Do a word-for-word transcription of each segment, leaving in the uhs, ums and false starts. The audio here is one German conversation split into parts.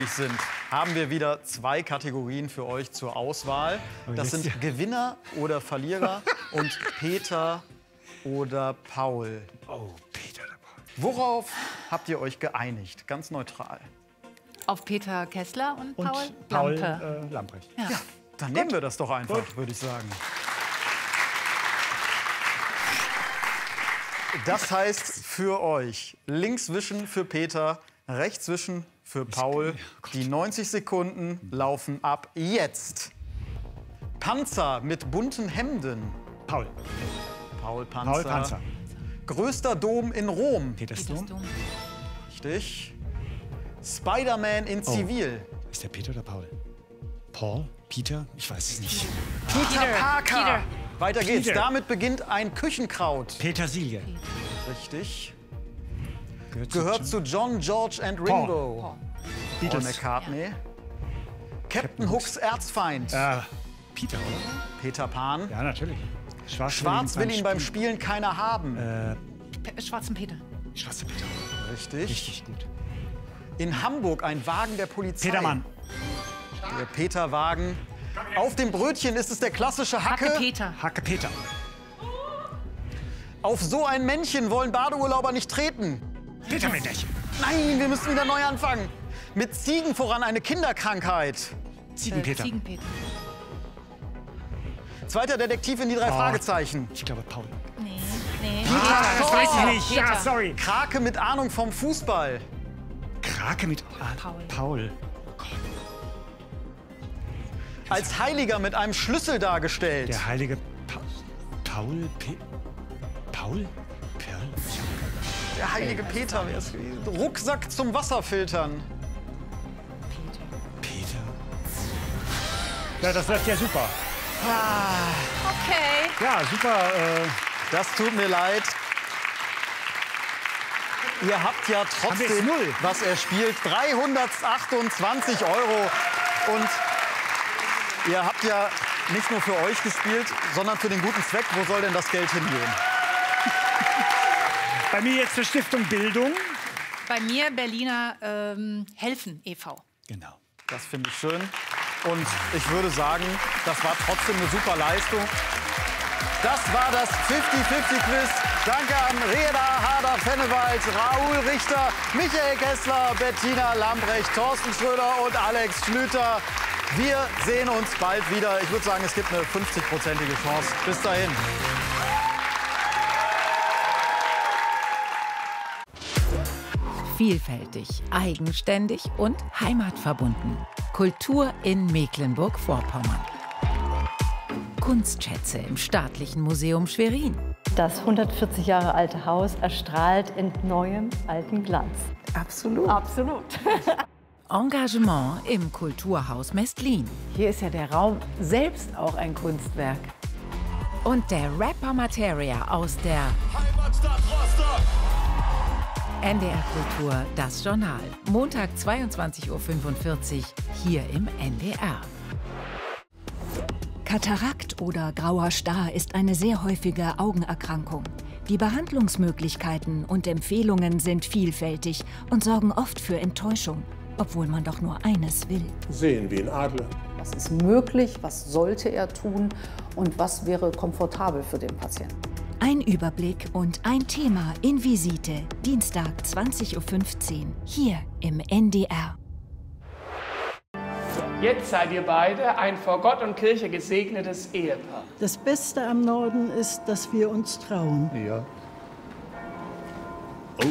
sind, haben wir wieder zwei Kategorien für euch zur Auswahl. Das sind Gewinner oder Verlierer und Peter oder Paul. Oh, Peter oder Paul. Worauf habt ihr euch geeinigt? Ganz neutral. Auf Peter Kessler und, Und Paul Paul Lampe. äh, Lamprecht. Ja. Ja, dann nehmen wir das doch einfach, würde ich sagen. Das heißt für euch links wischen für Peter, rechts wischen für Paul. Die neunzig Sekunden laufen ab jetzt. Panzer mit bunten Hemden. Paul. Paul Panzer. Paul Panzer. Größter Dom in Rom. Petersdom. Petersdom. Richtig. Spider-Man in Oh. Zivil. Ist der Peter oder Paul? Paul? Peter? Ich weiß es nicht. Peter Parker. Peter. Weiter geht's. Peter. Damit beginnt ein Küchenkraut. Petersilie. Richtig. Gehört, Gehört zu John, George and Ringo. Paul. Paul Beatles. McCartney. Captain Hooks Erzfeind. Äh, Peter, oder? Peter Pan. Ja, natürlich. Schwarz, Schwarz will ihn beim Spielen keiner haben. Äh, Pe Schwarzen Peter. Schwarze Peter. Richtig. Richtig gut. In Hamburg ein Wagen der Polizei. Petermann. Der Peterwagen. Auf dem Brötchen ist es der klassische Hacke. Hacke Peter. Hacke Peter. Auf so ein Männchen wollen Badeurlauber nicht treten. Peter Männchen. Nein, wir müssen wieder neu anfangen. Mit Ziegen voran eine Kinderkrankheit. Ziegenpeter. Äh, Ziegenpeter. Zweiter Detektiv in die drei Oh. Fragezeichen. Ich glaube Paul. Nee, nee. Ah, das Paul. weiß ich nicht. Ja, Peter. sorry. Krake mit Ahnung vom Fußball. Krake mit ah, Paul. Paul. Als Heiliger mit einem Schlüssel dargestellt. Der heilige pa Paul Pe Paul? Perl? Der heilige Peter wäre es gewesen. Rucksack zum Wasserfiltern. Peter. Ja, das läuft ja super. Okay. Ja, super. Äh, Das tut mir leid. Ihr habt ja wir trotzdem, jetzt null? was er spielt, dreihundertachtundzwanzig Euro. Und ihr habt ja nicht nur für euch gespielt, sondern für den guten Zweck. Wo soll denn das Geld hingehen? bei mir jetzt zur Stiftung Bildung. Bei mir Berliner ähm, Helfen e V Genau. Das finde ich schön. Und ich würde sagen, das war trotzdem eine super Leistung. Das war das fünfzig fünfzig Quiz. Danke an Reda Harder-Fennewald, Raoul Richter, Michael Kessler, Bettina Lambrecht, Thorsten Schröder und Alex Schlüter. Wir sehen uns bald wieder. Ich würde sagen, es gibt eine fünfzig-prozentige Chance. Bis dahin. Vielfältig, eigenständig und heimatverbunden. Kultur in Mecklenburg-Vorpommern. Kunstschätze im Staatlichen Museum Schwerin. Das hundertvierzig Jahre alte Haus erstrahlt in neuem alten Glanz. Absolut. Absolut. Engagement im Kulturhaus Mestlin. Hier ist ja der Raum selbst auch ein Kunstwerk. Und der Rapper Materia aus der Heimatstadt Rostock. N D R Kultur, das Journal. Montag zweiundzwanzig Uhr fünfundvierzig hier im N D R. Katarakt oder grauer Star ist eine sehr häufige Augenerkrankung. Die Behandlungsmöglichkeiten und Empfehlungen sind vielfältig und sorgen oft für Enttäuschung, obwohl man doch nur eines will. Sehen wie ein Adler. Was ist möglich, was sollte er tun und was wäre komfortabel für den Patienten? Ein Überblick und ein Thema in Visite, Dienstag zwanzig Uhr fünfzehn, hier im N D R. Jetzt seid ihr beide ein vor Gott und Kirche gesegnetes Ehepaar. Das Beste am Norden ist, dass wir uns trauen. Ja. Oh.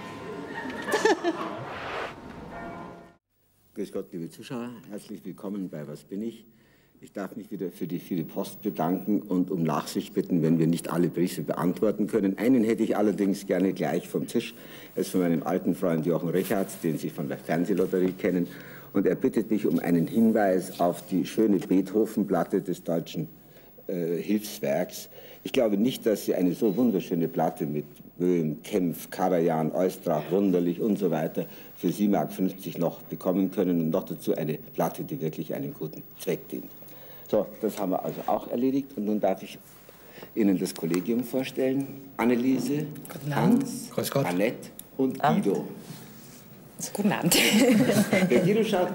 Grüß Gott, liebe Zuschauer. Herzlich willkommen bei Was bin ich? Ich darf mich wieder für die viele Post bedanken und um Nachsicht bitten, wenn wir nicht alle Briefe beantworten können. Einen hätte ich allerdings gerne gleich vom Tisch. Er ist von meinem alten Freund Jochen Richards, den Sie von der Fernsehlotterie kennen. Und er bittet mich um einen Hinweis auf die schöne Beethoven-Platte des Deutschen äh, Hilfswerks. Ich glaube nicht, dass Sie eine so wunderschöne Platte mit Böhm, Kempf, Karajan, Eustrach, Wunderlich und so weiter für sieben Mark fünfzig noch bekommen können und noch dazu eine Platte, die wirklich einem guten Zweck dient. So, das haben wir also auch erledigt und nun darf ich Ihnen das Kollegium vorstellen. Anneliese, Hans, Annette und Guido. Guten Abend. Der Guido schaut